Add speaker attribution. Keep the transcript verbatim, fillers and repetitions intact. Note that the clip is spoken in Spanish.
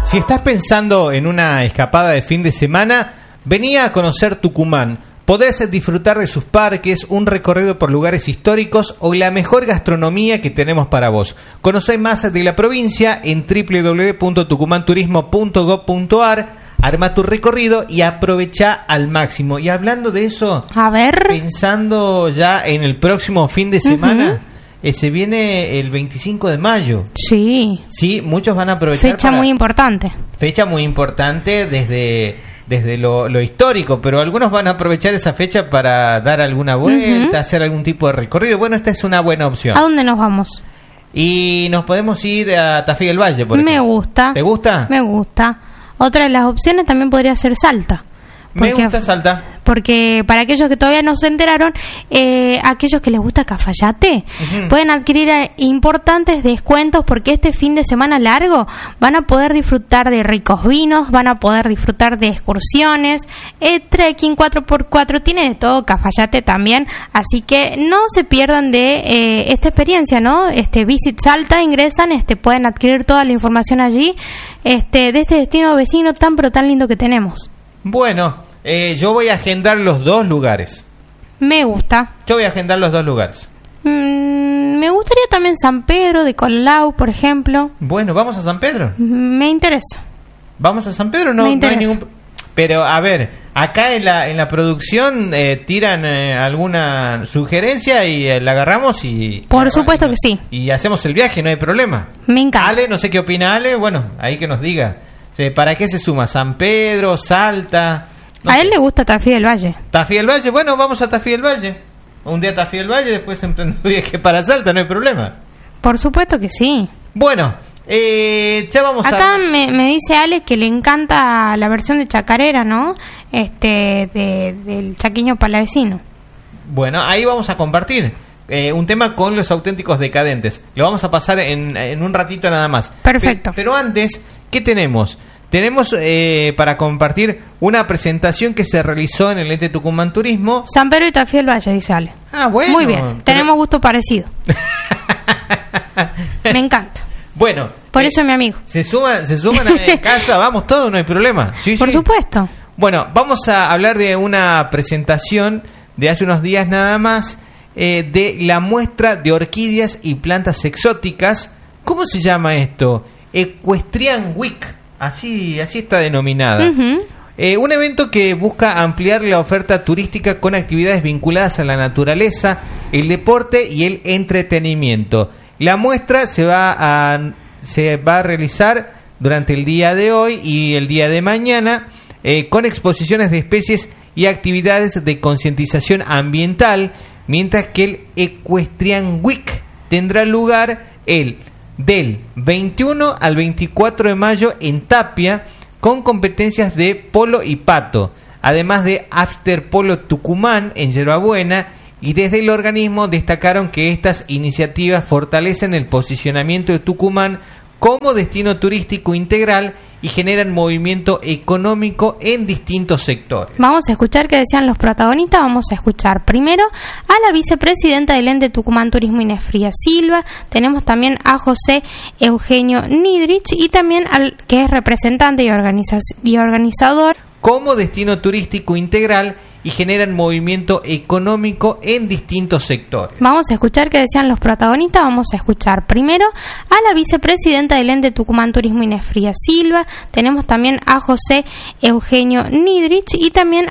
Speaker 1: Si estás pensando en una escapada de fin de semana, vení a conocer Tucumán. Podés disfrutar de sus parques, un recorrido por lugares históricos o la mejor gastronomía que tenemos para vos. Conocé más de la provincia en doble u doble u doble u punto tucumán turismo punto gob punto ar. Arma tu recorrido y aprovecha al máximo. Y hablando de eso,
Speaker 2: a ver,
Speaker 1: pensando ya en el próximo fin de semana, uh-huh. eh, se viene el veinticinco de mayo.
Speaker 2: Sí.
Speaker 1: Sí, muchos van a aprovechar.
Speaker 2: Fecha para... muy importante.
Speaker 1: Fecha muy importante desde, desde lo, lo histórico, pero algunos van a aprovechar esa fecha para dar alguna vuelta, uh-huh. hacer algún tipo de recorrido. Bueno, esta es una buena opción.
Speaker 2: ¿A dónde nos vamos?
Speaker 1: Y nos podemos ir a Tafí del Valle, por ejemplo.
Speaker 2: Me gusta.
Speaker 1: ¿Te gusta?
Speaker 2: Me gusta. Otra de las opciones también podría ser Salta.
Speaker 1: Porque, me gusta Salta.
Speaker 2: Porque para aquellos que todavía no se enteraron, eh, aquellos que les gusta Cafayate, uh-huh. pueden adquirir eh, importantes descuentos porque este fin de semana largo van a poder disfrutar de ricos vinos, van a poder disfrutar de excursiones, eh, trekking cuatro por cuatro, tiene de todo Cafayate también, así que no se pierdan de eh, esta experiencia, ¿no? Este Visit Salta, ingresan, este pueden adquirir toda la información allí, este de este destino vecino tan pero tan lindo que tenemos.
Speaker 1: Bueno, eh, yo voy a agendar los dos lugares.
Speaker 2: Me gusta.
Speaker 1: Yo voy a agendar los dos lugares.
Speaker 2: Mm, me gustaría también San Pedro de Colau, por ejemplo.
Speaker 1: Bueno, ¿vamos a San Pedro?
Speaker 2: Me interesa.
Speaker 1: ¿Vamos a San Pedro? No,
Speaker 2: me
Speaker 1: no hay ningún... Pero, a ver, acá en la en la producción eh, tiran eh, alguna sugerencia y eh, la agarramos y...
Speaker 2: Por
Speaker 1: y,
Speaker 2: supuesto
Speaker 1: y,
Speaker 2: que sí.
Speaker 1: Y hacemos el viaje, no hay problema.
Speaker 2: Me encanta.
Speaker 1: Ale, no sé qué opina Ale, bueno, ahí que nos diga. ¿Para qué se suma? ¿San Pedro? ¿Salta? No
Speaker 2: a
Speaker 1: sé.
Speaker 2: él le gusta Tafí del Valle.
Speaker 1: ¿Tafí del Valle? Bueno, vamos a Tafí del Valle. Un día a Tafí del Valle, después emprendemos viaje para Salta, no hay problema.
Speaker 2: Por supuesto que sí.
Speaker 1: Bueno, eh, ya vamos
Speaker 2: Acá
Speaker 1: a...
Speaker 2: Acá me, me dice Alex que le encanta la versión de Chacarera, ¿no? Este, de, del Chaquiño Palavecino.
Speaker 1: Bueno, ahí vamos a compartir eh, un tema con los auténticos decadentes. Lo vamos a pasar en, en un ratito nada más.
Speaker 2: Perfecto.
Speaker 1: Pero, pero antes, ¿qué tenemos? Tenemos eh, para compartir una presentación que se realizó en el ente Tucumán Turismo.
Speaker 2: San Pedro y Tafí del Valle, dice Ale.
Speaker 1: Ah, bueno.
Speaker 2: Muy bien,
Speaker 1: pero...
Speaker 2: tenemos gusto parecido. Me encanta.
Speaker 1: Bueno.
Speaker 2: Por
Speaker 1: eh,
Speaker 2: eso es mi amigo.
Speaker 1: Se suman, se suman a casa, vamos todos, no hay problema. Sí,
Speaker 2: Por
Speaker 1: sí.
Speaker 2: supuesto.
Speaker 1: Bueno, vamos a hablar de una presentación de hace unos días nada más, eh, de la muestra de orquídeas y plantas exóticas. ¿Cómo se llama esto? Equestrian Week. Así, así está denominada. Uh-huh. Eh, un evento que busca ampliar la oferta turística con actividades vinculadas a la naturaleza, el deporte y el entretenimiento. La muestra se va a, se va a realizar durante el día de hoy y el día de mañana eh, con exposiciones de especies y actividades de concientización ambiental, mientras que el Equestrian Week tendrá lugar el del veintiuno al veinticuatro de mayo en Tapia, con competencias de polo y pato, además de After Polo Tucumán en Yerbabuena, y desde el organismo destacaron que estas iniciativas fortalecen el posicionamiento de Tucumán como destino turístico integral y generan movimiento económico en distintos sectores.
Speaker 2: Vamos a escuchar qué decían los protagonistas. Vamos a escuchar primero a la vicepresidenta del ente Tucumán Turismo, Inés Frías Silva. Tenemos también a José Eugenio Nidrich y también al que es representante y, organiza- y organizador
Speaker 1: como destino turístico integral y generan movimiento económico en distintos sectores.
Speaker 2: Vamos a escuchar qué decían los protagonistas. Vamos a escuchar primero a la vicepresidenta del ente Tucumán Turismo, Inés Frías Silva. Tenemos también a José Eugenio Nidrich y también